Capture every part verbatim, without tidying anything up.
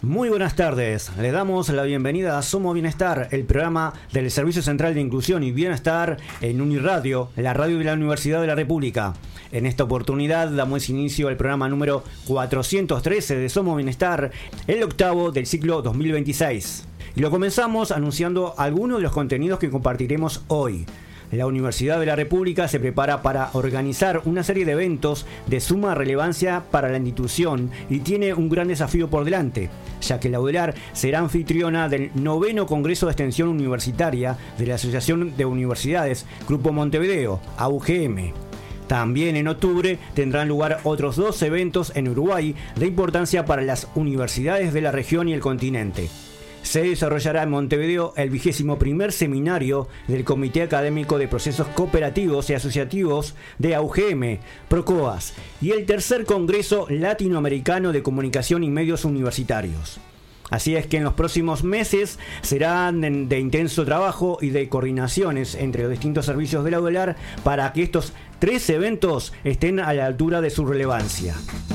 Muy buenas tardes, le damos la bienvenida a Somos Bienestar, el programa del Servicio Central de Inclusión y Bienestar en Uniradio, la radio de la Universidad de la República. En esta oportunidad damos inicio al programa número cuatrocientos trece de Somos Bienestar, el octavo del ciclo dos mil veintiséis. Y lo comenzamos anunciando algunos de los contenidos que compartiremos hoy. La Universidad de la República se prepara para organizar una serie de eventos de suma relevancia para la institución y tiene un gran desafío por delante, ya que la UDELAR será anfitriona del noveno Congreso de Extensión Universitaria de la Asociación de Universidades Grupo Montevideo, A U G M. También en octubre tendrán lugar otros dos eventos en Uruguay de importancia para las universidades de la región y el continente. Se desarrollará en Montevideo el vigésimo primer seminario del Comité Académico de Procesos Cooperativos y Asociativos de A U G M, PROCOAS, y el tercer Congreso Latinoamericano de Comunicación y Medios Universitarios. Así es que en los próximos meses serán de intenso trabajo y de coordinaciones entre los distintos servicios de la UDELAR para que estos tres eventos estén a la altura de su relevancia.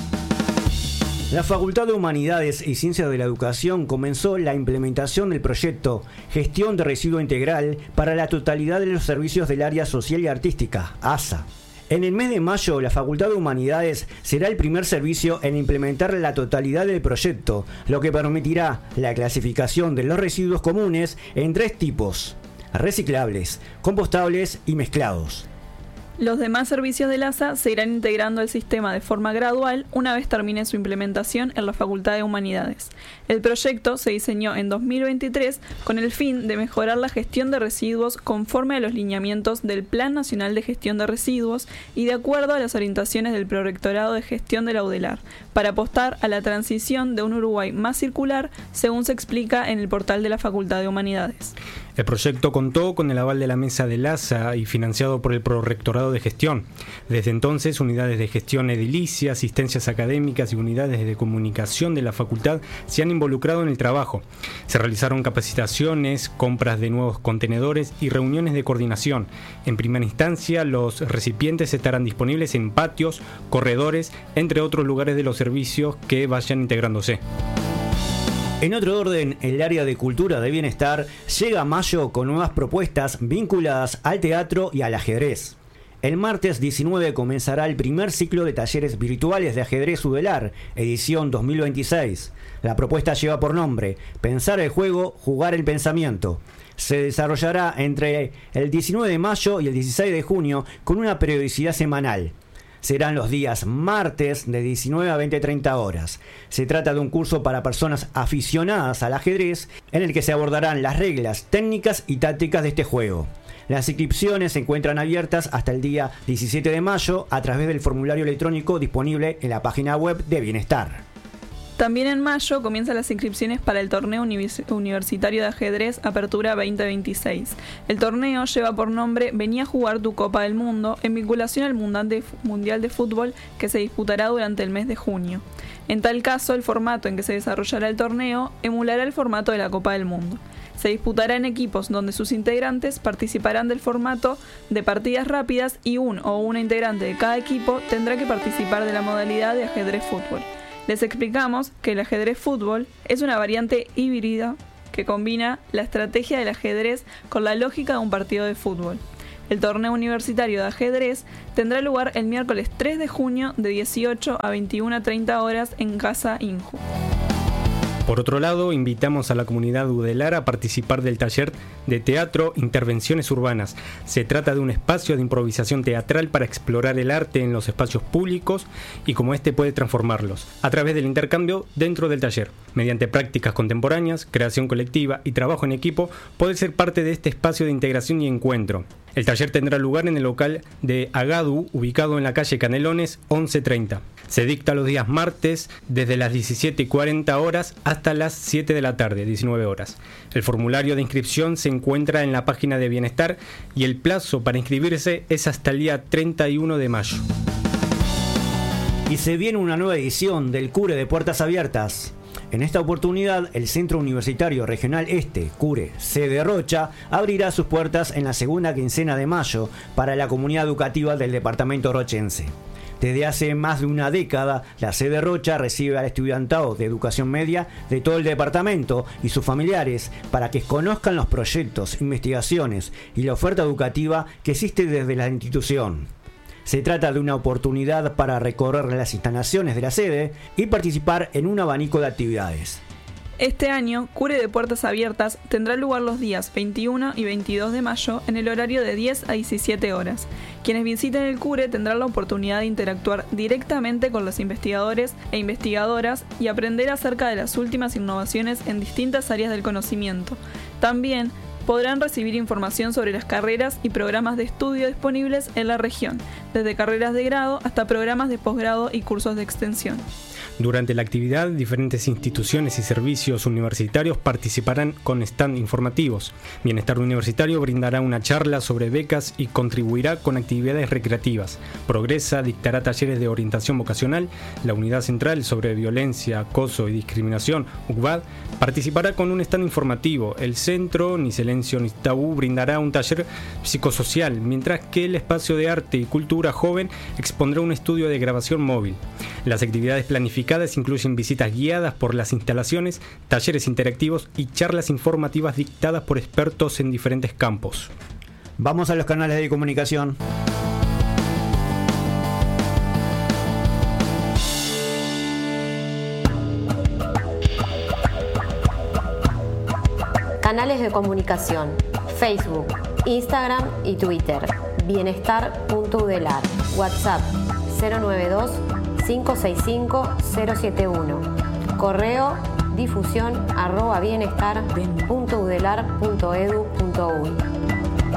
La Facultad de Humanidades y Ciencias de la Educación comenzó la implementación del proyecto Gestión de Residuo Integral para la totalidad de los servicios del área social y artística, A S A. En el mes de mayo, la Facultad de Humanidades será el primer servicio en implementar la totalidad del proyecto, lo que permitirá la clasificación de los residuos comunes en tres tipos: reciclables, compostables y mezclados. Los demás servicios del A S A se irán integrando al sistema de forma gradual una vez termine su implementación en la Facultad de Humanidades. El proyecto se diseñó en dos mil veintitrés con el fin de mejorar la gestión de residuos conforme a los lineamientos del Plan Nacional de Gestión de Residuos y de acuerdo a las orientaciones del Prorectorado de Gestión de la UDELAR, para apostar a la transición de un Uruguay más circular, según se explica en el portal de la Facultad de Humanidades. El proyecto contó con el aval de la mesa del A S A y financiado por el Prorectorado de Gestión. Desde entonces, unidades de gestión edilicia, asistencias académicas y unidades de comunicación de la facultad se han involucrado en el trabajo. Se realizaron capacitaciones, compras de nuevos contenedores y reuniones de coordinación. En primera instancia, los recipientes estarán disponibles en patios, corredores, entre otros lugares de los servicios que vayan integrándose. En otro orden, el área de cultura de bienestar llega a mayo con nuevas propuestas vinculadas al teatro y al ajedrez. El martes diecinueve comenzará el primer ciclo de talleres virtuales de ajedrez UDELAR, edición dos mil veintiséis. La propuesta lleva por nombre Pensar el juego, jugar el pensamiento. Se desarrollará entre el diecinueve de mayo y el dieciséis de junio con una periodicidad semanal. Serán los días martes de diecinueve a veinte treinta horas. Se trata de un curso para personas aficionadas al ajedrez en el que se abordarán las reglas, técnicas y tácticas de este juego. Las inscripciones se encuentran abiertas hasta el día diecisiete de mayo a través del formulario electrónico disponible en la página web de Bienestar. También en mayo comienzan las inscripciones para el torneo univers- universitario de ajedrez Apertura veinte veintiséis. El torneo lleva por nombre Vení a jugar tu Copa del Mundo, en vinculación al mundial de, mundial de fútbol que se disputará durante el mes de junio. En tal caso, el formato en que se desarrollará el torneo emulará el formato de la Copa del Mundo. Se disputará en equipos donde sus integrantes participarán del formato de partidas rápidas y un o una integrante de cada equipo tendrá que participar de la modalidad de ajedrez fútbol. Les explicamos que el ajedrez fútbol es una variante híbrida que combina la estrategia del ajedrez con la lógica de un partido de fútbol. El torneo universitario de ajedrez tendrá lugar el miércoles tres de junio de dieciocho a veintiuna treinta horas en Casa Inju. Por otro lado, invitamos a la comunidad UDELAR a participar del taller de teatro Intervenciones Urbanas. Se trata de un espacio de improvisación teatral para explorar el arte en los espacios públicos y cómo éste puede transformarlos, a través del intercambio dentro del taller. Mediante prácticas contemporáneas, creación colectiva y trabajo en equipo, puede ser parte de este espacio de integración y encuentro. El taller tendrá lugar en el local de Agadu, ubicado en la calle Canelones once treinta. Se dicta los días martes desde las diecisiete y cuarenta horas hasta las siete de la tarde, diecinueve horas. El formulario de inscripción se encuentra en la página de Bienestar y el plazo para inscribirse es hasta el día treinta y uno de mayo. Y se viene una nueva edición del CURE de Puertas Abiertas. En esta oportunidad, el Centro Universitario Regional Este, CURE, sede Rocha, abrirá sus puertas en la segunda quincena de mayo para la comunidad educativa del departamento rochense. Desde hace más de una década, la sede Rocha recibe al estudiantado de educación media de todo el departamento y sus familiares para que conozcan los proyectos, investigaciones y la oferta educativa que existe desde la institución. Se trata de una oportunidad para recorrer las instalaciones de la sede y participar en un abanico de actividades. Este año, Cure de Puertas Abiertas tendrá lugar los días veintiuno y veintidós de mayo en el horario de diez a diecisiete horas. Quienes visiten el Cure tendrán la oportunidad de interactuar directamente con los investigadores e investigadoras y aprender acerca de las últimas innovaciones en distintas áreas del conocimiento. También podrán recibir información sobre las carreras y programas de estudio disponibles en la región, desde carreras de grado hasta programas de posgrado y cursos de extensión. Durante la actividad, diferentes instituciones y servicios universitarios participarán con stand informativos. Bienestar Universitario brindará una charla sobre becas y contribuirá con actividades recreativas. Progresa dictará talleres de orientación vocacional. La Unidad Central sobre Violencia, Acoso y Discriminación, U C V A D, participará con un stand informativo. El Centro Ni Silencio Ni Tabú brindará un taller psicosocial, mientras que el Espacio de Arte y Cultura Joven expondrá un estudio de grabación móvil. Las actividades planificadas incluyen visitas guiadas por las instalaciones, talleres interactivos y charlas informativas dictadas por expertos en diferentes campos. Vamos a los canales de comunicación. Canales de comunicación: Facebook, Instagram y Twitter. Bienestar punto udelar. WhatsApp cero nueve dos, cinco seis cinco, cero siete uno. Correo difusión arroba bienestar punto udelar punto edu punto uy.